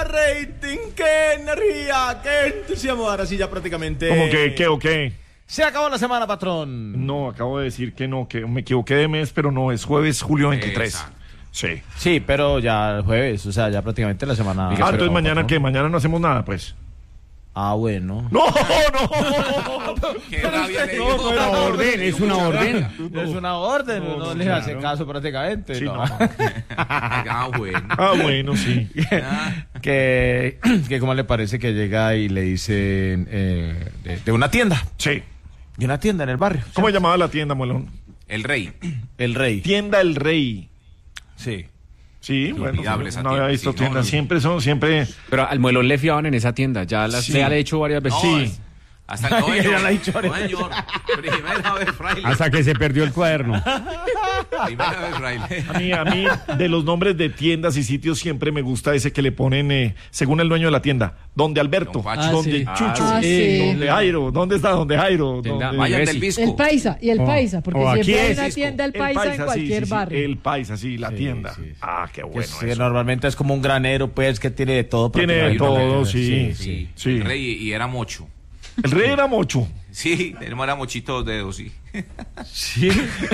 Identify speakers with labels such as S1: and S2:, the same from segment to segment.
S1: rating, qué energía, qué entusiasmo. Ahora sí ya prácticamente...
S2: ¿Cómo que qué o qué?
S1: Se acabó la semana, patrón.
S2: No, acabo de decir que no, que me equivoqué de mes, pero no, es jueves, julio 23.
S3: Exacto.
S2: Sí.
S1: Sí, pero ya el jueves, o sea, ya prácticamente la semana...
S2: Entonces mañana, ¿qué? Mañana no hacemos nada, pues.
S1: Ah, bueno.
S2: ¡No!
S3: Qué rabia le dio.
S2: No, era orden,
S4: es una orden.
S1: Es una orden, no les hace caso prácticamente.
S2: Sí,
S1: no.
S2: no.
S3: Ah, bueno.
S2: Ah, bueno, sí.
S1: que ¿cómo le parece que llega y le dicen de una tienda?
S2: Sí.
S1: De una tienda en el barrio.
S2: ¿Cómo se llamaba la tienda, Molón?
S3: El rey.
S1: El Rey.
S2: Tienda El Rey.
S1: Sí.
S2: Sí, bueno,
S3: Inolvidable esa
S2: no había
S3: tienda,
S2: visto
S3: sí,
S2: tiendas,
S3: no.
S2: siempre...
S4: Pero al Muelón le fiaban en esa tienda, ya
S2: Sí.
S4: le ha hecho varias veces.
S3: No,
S4: Sí.
S3: hasta el noveno.
S1: Ya la ha dicho
S3: No, señor. Primera vez, fraile.
S4: Hasta que se perdió el cuaderno.
S3: Primera vez, fraile.
S2: A mí, de los nombres de tiendas y sitios siempre me gusta ese que le ponen, según el dueño de la tienda, donde Alberto,
S3: Don Pacho.
S2: donde
S4: Ah,
S2: Chucho,
S5: Ah, sí.
S2: donde Jairo, ¿dónde está donde Jairo?
S4: Tienda-
S2: ¿Dónde-
S3: Vayan
S4: Messi.
S3: del Visco.
S5: El paisa, y el
S4: Oh,
S5: paisa, porque
S4: oh, aquí
S5: siempre hay
S4: es
S5: una
S3: Visco.
S5: tienda el
S2: El
S5: paisa, en
S2: sí,
S5: cualquier
S2: sí, sí,
S5: barrio.
S2: el paisa, sí, la tienda.
S1: sí, sí.
S2: Ah, qué bueno
S1: Que
S2: eso.
S1: normalmente es como un granero, pues, que tiene de todo.
S2: Tiene de
S1: prácticamente.
S2: todo, sí.
S3: Sí,
S2: Sí.
S3: El rey y era mocho.
S2: El Rey era mocho.
S3: Sí, tenemos era mochito de dedos, sí.
S1: Sí.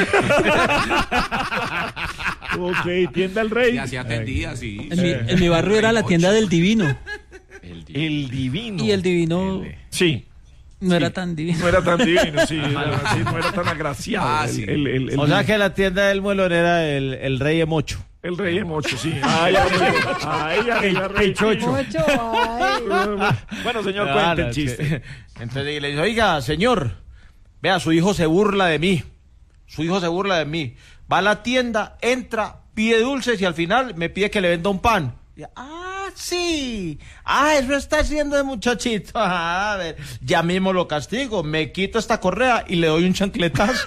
S2: Ok, tienda El Rey.
S3: Y así atendía, sí.
S6: En mi barrio era la tienda del divino.
S2: El divino.
S6: Y el divino
S2: Sí,
S6: no era tan divino.
S2: no era tan divino, sí, no era tan agraciado.
S3: Ah,
S2: el,
S3: sí.
S2: el
S1: O sea que la tienda del muelón era el Rey de Mocho.
S2: el Rey de mocho, sí. Ay, arriba, Rey.
S4: Chocho.
S5: Ocho, ay.
S2: Bueno, señor,
S1: Claro,
S2: cuente el
S1: es
S2: chiste.
S1: que- Entonces le dice, oiga, señor, vea, su hijo se burla de mí. Su hijo se burla de mí. Va a la tienda, entra, pide dulces y al final me pide que le venda un pan. Y, sí. Eso está haciendo el muchachito. A ver, ya mismo lo castigo. Me quito esta correa y le doy un chancletazo.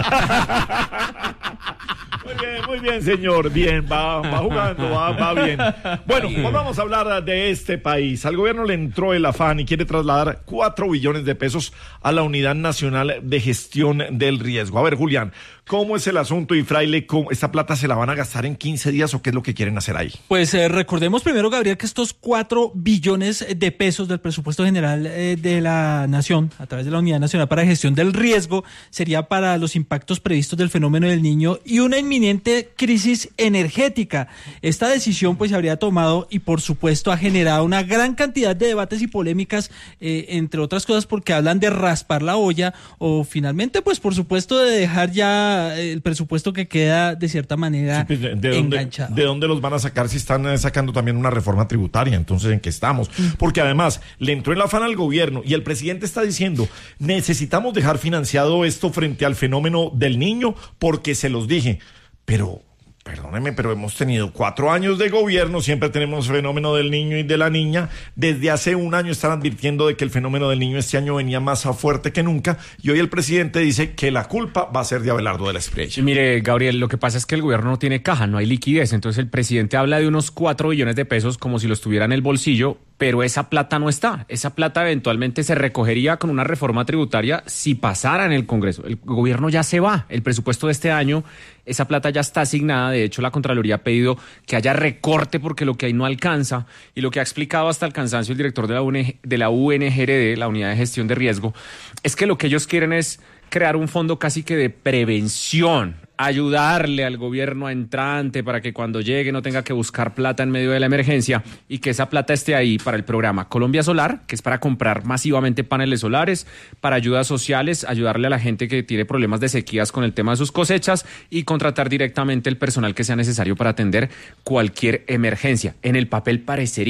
S2: Muy bien, señor. Bien, va jugando, va bien. Bueno, pues vamos a hablar de este país. Al gobierno le entró el afán y quiere trasladar 4 billones de pesos a la Unidad Nacional de Gestión del Riesgo. A ver, Julián, ¿cómo es el asunto? Y Fraile, ¿esta plata se la van a gastar en 15 días o qué es lo que quieren hacer ahí?
S6: Pues recordemos primero, Gabriel, que estos 4 billones de pesos del presupuesto general de la Nación, a través de la Unidad Nacional para Gestión del Riesgo, sería para los impactos previstos del fenómeno del Niño y una inminente crisis energética. Esta decisión pues se habría tomado y por supuesto ha generado una gran cantidad de debates y polémicas, entre otras cosas porque hablan de raspar la olla o finalmente pues por supuesto de dejar ya el presupuesto que queda de cierta manera
S2: Sí, pues,
S6: enganchado.
S2: ¿De dónde los van a sacar si están sacando también una reforma tributaria? Entonces, ¿en qué estamos? Porque además le entró el afán al gobierno y el presidente está diciendo, necesitamos dejar financiado esto frente al fenómeno del niño porque se los dije. Pero, perdóneme, pero hemos tenido 4 años de gobierno, siempre tenemos fenómeno del niño y de la niña. Desde hace un año están advirtiendo de que el fenómeno del niño este año venía más a fuerte que nunca y hoy el presidente dice que la culpa va a ser de Abelardo de la Espriella.
S4: Mire, Gabriel, lo que pasa es que el gobierno no tiene caja, no hay liquidez. Entonces el presidente habla de unos 4 billones de pesos como si los tuviera en el bolsillo, pero esa plata no está. Esa plata eventualmente se recogería con una reforma tributaria si pasara en el Congreso. El gobierno ya se va. El presupuesto de este año, esa plata ya está asignada. De hecho, la Contraloría ha pedido que haya recorte porque lo que hay no alcanza. Y lo que ha explicado hasta el cansancio el director de la UNGRD, la Unidad de Gestión de Riesgo, es que lo que ellos quieren es crear un fondo casi que de prevención, ayudarle al gobierno entrante para que cuando llegue no tenga que buscar plata en medio de la emergencia y que esa plata esté ahí para el programa Colombia Solar, que es para comprar masivamente paneles solares, para ayudas sociales, ayudarle a la gente que tiene problemas de sequías con el tema de sus cosechas y contratar directamente el personal que sea necesario para atender cualquier emergencia. En el papel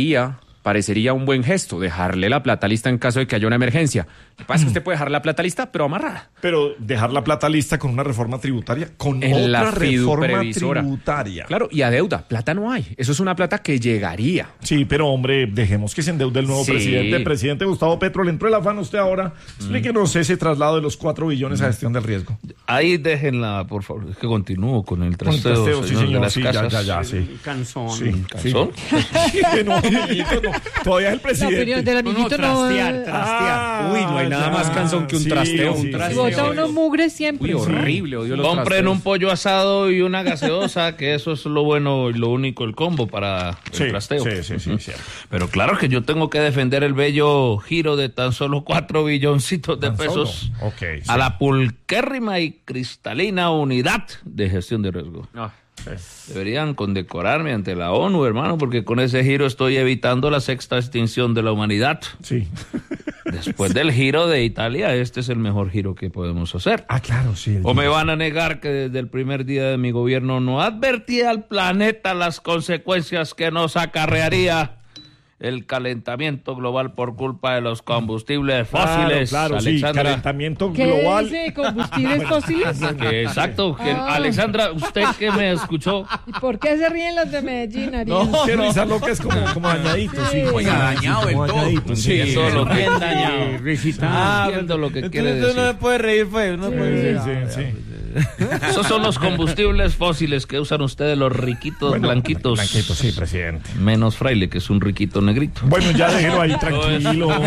S4: parecería un buen gesto dejarle la plata lista en caso de que haya una emergencia. Lo que pasa es que usted puede dejar la plata lista, pero amarrada.
S2: Pero dejar la plata lista con una reforma tributaria, con
S4: En la
S2: otra reforma
S4: fiduprevisora.
S2: tributaria.
S4: Claro, y a deuda, plata no hay. Eso es una plata que llegaría.
S2: Sí, pero hombre, dejemos que se endeude el nuevo
S4: Sí.
S2: presidente. Presidente Gustavo Petro, le entró el afán a usted ahora. Explíquenos ese traslado de los 4 billones a gestión del riesgo.
S7: Ahí déjenla, por favor. Es que continúo con el
S2: Con el
S7: trasteo,
S2: trasteo, sí,
S7: señor, de
S2: señor.
S7: las
S2: Sí,
S7: casas.
S2: ya, sí.
S4: Canzón.
S2: Sí,
S7: ¿Calzón?
S2: Sí, no, todavía es el
S5: La
S2: presidente.
S5: opinión del amiguito no.
S2: Ah,
S4: Uy, no hay nada
S2: ya.
S4: más cansón que un
S2: Sí,
S4: trasteo.
S2: sí,
S4: Un
S2: sí.
S4: trasteo.
S5: Bota uno mugre siempre.
S4: Uy, horrible, odio los
S7: Compren
S4: trasteos.
S7: un pollo asado y una gaseosa, que eso es lo bueno y lo único, el combo para
S2: Sí,
S7: el trasteo.
S2: sí, cierto.
S7: Pero claro que yo tengo que defender el bello giro de tan solo 4 billoncitos de
S2: ¿Tan
S7: pesos
S2: solo? Ok, sí.
S7: a la pulquérrima y cristalina unidad de gestión de riesgo.
S4: Ah,
S7: Deberían condecorarme ante la ONU, hermano, porque con ese giro estoy evitando la sexta extinción de la humanidad.
S2: Sí.
S7: Después del giro de Italia, este es el mejor giro que podemos hacer.
S2: Ah, claro, sí.
S7: ¿O me van a negar que desde el primer día de mi gobierno no advertí al planeta las consecuencias que nos acarrearía el calentamiento global por culpa de los combustibles fósiles?
S2: Claro, sí,
S7: Alexandra.
S2: calentamiento
S5: ¿Qué
S2: global.
S5: dice? ¿Combustibles fósiles?
S7: Exacto. Alexandra, usted que me escuchó.
S5: ¿Y por qué se ríen los de Medellín, Ariel?
S2: Qué risa loca, es como dañadito, sí.
S3: Oiga, dañado el
S2: como
S3: todo.
S2: dañadito, sí.
S7: Entiendo lo que
S1: bien dañado.
S7: entiendo lo que quiere
S1: Entonces uno
S7: decir.
S1: se puede reír, pues. Uno puede
S2: Sí,
S1: reír.
S2: sí, sí.
S7: Esos son los combustibles fósiles que usan ustedes los riquitos
S2: Bueno,
S7: blanquitos.
S2: Blanquito, sí, presidente.
S7: Menos Fraile, que es un riquito negrito.
S2: Bueno, ya déjelo ahí tranquilo, hombre.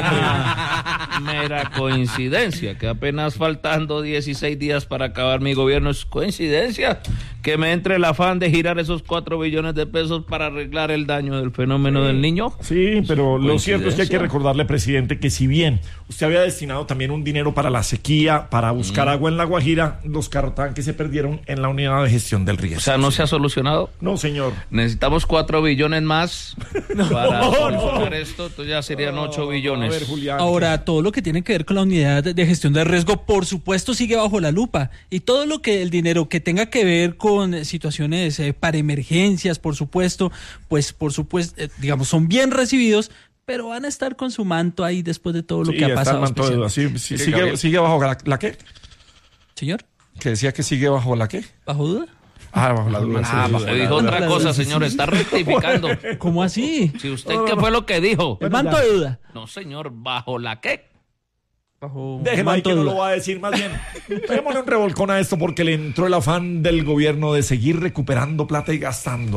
S7: Mera coincidencia que apenas faltando 16 días para acabar mi gobierno, es coincidencia que me entre el afán de girar esos 4 billones de pesos para arreglar el daño del fenómeno del niño.
S2: Sí, pero lo cierto es que hay que
S7: Coincidencia.
S2: recordarle, presidente, que si bien usted había destinado también un dinero para la sequía, para buscar agua en La Guajira, los carrotanques se perdieron en la unidad de gestión del riesgo.
S7: O sea, no se ha solucionado.
S2: No, señor.
S7: Necesitamos 4 billones más para solucionar esto. Entonces ya serían 8 billones.
S2: A ver, Julián.
S6: Ahora, todo lo que tiene que ver con la unidad de gestión de riesgo, por supuesto, sigue bajo la lupa. Y todo lo que el dinero que tenga que ver con situaciones para emergencias, por supuesto, digamos, son bien recibidos, pero van a estar con su manto ahí después de todo lo
S2: Sí,
S6: que ha
S2: está el
S6: pasado.
S2: manto de duda. Sí, sigue bajo la qué?
S6: Señor,
S2: Que decía que sigue bajo la qué.
S6: ¿bajo duda?
S2: Bajo la duda.
S7: Usted dijo otra cosa, señor. Está rectificando.
S6: ¿Cómo así?
S7: Si usted, ¿qué fue lo que dijo?
S6: ¿El manto de duda?
S7: No, señor. ¿Bajo la qué?
S6: Bajo
S2: Déjeme ahí
S6: manto
S2: que
S6: de
S2: no
S6: duda.
S2: lo va a decir, más bien. Démosle un revolcón a esto porque le entró el afán del gobierno de seguir recuperando plata y gastando.